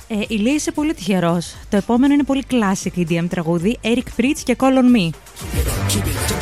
Ηλία, είσαι πολύ τυχερός. Το επόμενο είναι πολύ classic EDM τραγούδι, Eric Prydz και Call on Me.